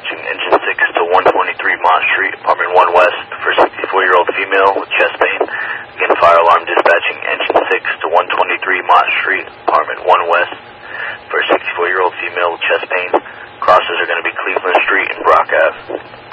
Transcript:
dispatching engine 6 to 123 Mott Street, apartment 1 west, for 64-year-old female with chest pain. Again, fire alarm dispatching engine 6 to 123 Mott Street, apartment 1 west, for 64-year-old female with chest pain. Crosses are going to be Cleveland Street and Brock Ave.